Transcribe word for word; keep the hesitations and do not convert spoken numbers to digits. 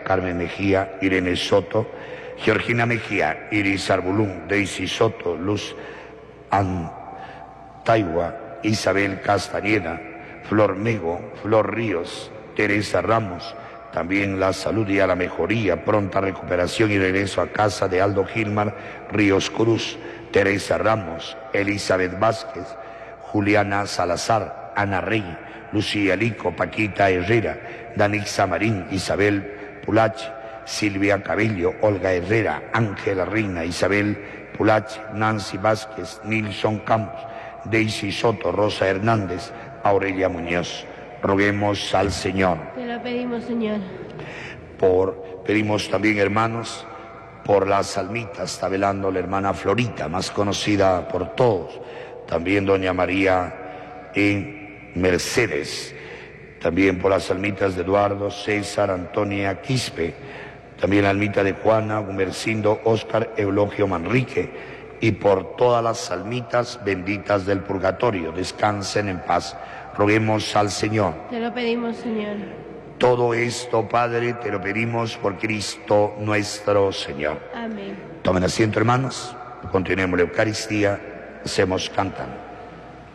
Carmen Mejía, Irene Soto, Georgina Mejía, Iris Arbulún, Daisy Soto, Luz Antaigua, Isabel Castañeda, Flor Mego, Flor Ríos, Teresa Ramos, también la salud y a la mejoría, pronta recuperación y regreso a casa de Aldo Gilmar Ríos Cruz, Teresa Ramos, Elizabeth Vázquez, Juliana Salazar, Ana Rey, Lucía Lico, Paquita Herrera, Danixa Marín, Isabel Pulach, Silvia Cabello, Olga Herrera, Ángela Reina, Isabel Pulach, Nancy Vázquez, Nilson Campos, Daisy Soto, Rosa Hernández, Aurelia Muñoz. Roguemos al Señor. Te lo pedimos, Señor. Por, pedimos también, hermanos, por las almitas, está velando la hermana Florita, más conocida por todos, también doña María en Mercedes, también por las almitas de Eduardo, César, Antonia Quispe, también la almita de Juana, Gumercindo, Óscar, Eulogio Manrique, y por todas las almitas benditas del purgatorio, descansen en paz. Roguemos al Señor. Te lo pedimos, Señor. Todo esto, Padre, te lo pedimos por Cristo nuestro Señor. Amén. Tomen asiento, hermanos. Continuemos la Eucaristía. Hacemos cantando.